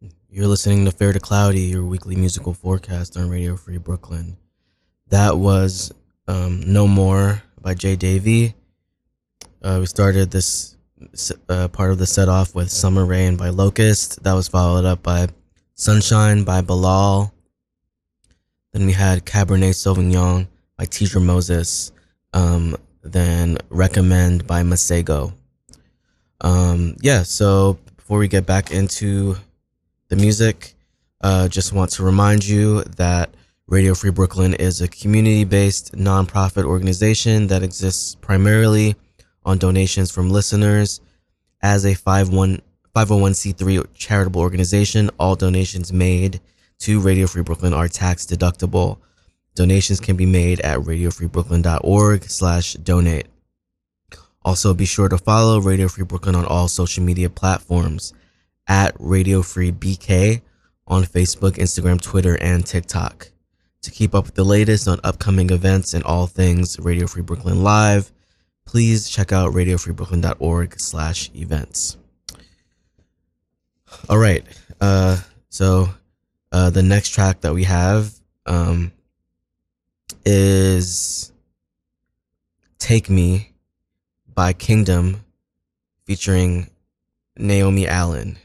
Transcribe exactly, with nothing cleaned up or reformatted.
You're listening to Fair to Cloudy, your weekly musical forecast on Radio Free Brooklyn. That was um, No More by Jay Davy. Uh, we started this uh, part of the set off with Summer Rain by Locust. That was followed up by Sunshine by Bilal. Then we had Cabernet Sauvignon by Tidra Moses. Um, then Recommend by Masego. Um, yeah, so before we get back into the music, uh, just want to remind you that Radio Free Brooklyn is a community-based nonprofit organization that exists primarily on donations from listeners. As a five oh one c three charitable organization, all donations made to Radio Free Brooklyn are tax deductible. Donations can be made at radiofreebrooklyn.org slash donate. Also, be sure to follow Radio Free Brooklyn on all social media platforms at Radio Free B K on Facebook, Instagram, Twitter, and TikTok. To keep up with the latest on upcoming events and all things Radio Free Brooklyn Live, please check out radiofreebrooklyn.org slash events. All right. Uh, so uh, the next track that we have um, is Take Me by Kingdom featuring Naomi Allen.